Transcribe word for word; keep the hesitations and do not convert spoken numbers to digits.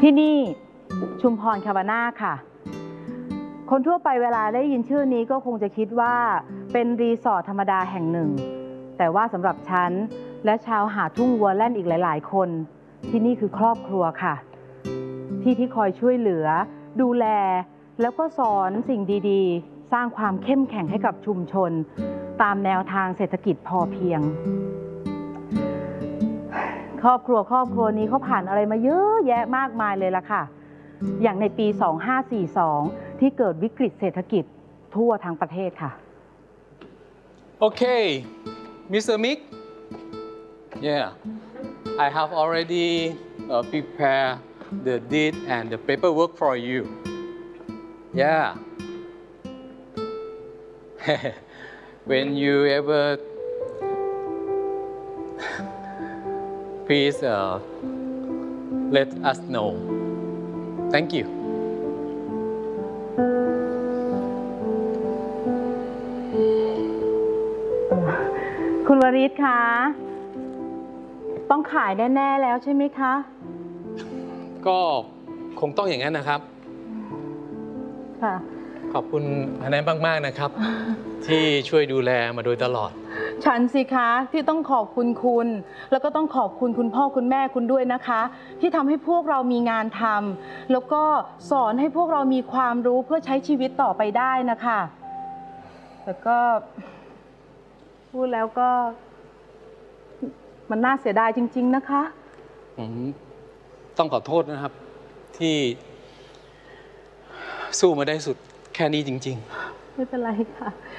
ที่นี่ชุมพรคาบาน่าค่ะคนทั่วไปเวลาได้ยินชื่อนี้ก็คงจะคิดว่าเป็นรีสอร์ทธรรมดาแห่งหนึ่งแต่ว่าสำหรับฉันและชาวหาดทุ่งวัวแล่นอีกหลายๆคนที่นี่คือครอบครัวค่ะที่ที่คอยช่วยเหลือดูแลแล้วก็สอนสิ่งดีๆสร้างความเข้มแข็งให้กับชุมชนตามแนวทางเศรษฐกิจพอเพียงครอบครัวครอบครัวนี้เขาผ่านอะไรมาเยอะแยะมากมายเลยล่ะค่ะอย่างในปีสองห้าสี่สองที่เกิดวิกฤตเศรษฐกิจทั่วทั้งประเทศค่ะ Okay, Mister Mick. Yeah, I have already uh, prepared the deed and the paperwork for you. Yeah. When you ever please uh, let us know. Thank you. คุณวริศคะต้องขายแน่ๆแล้วใช่ไหมคะก็คงต้องอย่างนั้นนะครับค่ะขอบคุณอันนั้นมากๆนะครับ ที่ช่วยดูแลมาโดยตลอดฉันสิคะที่ต้องขอบคุณคุณแล้วก็ต้องขอบคุณคุณพ่อคุณแม่คุณด้วยนะคะที่ทำให้พวกเรามีงานทำแล้วก็สอนให้พวกเรามีความรู้เพื่อใช้ชีวิตต่อไปได้นะคะแต่ก็พูดแล้วก็มันน่าเสียดายจริงๆนะคะผมต้องขอโทษนะครับที่สู้มาได้สุดแค่นี้จริงๆไม่เป็นไรค่ะ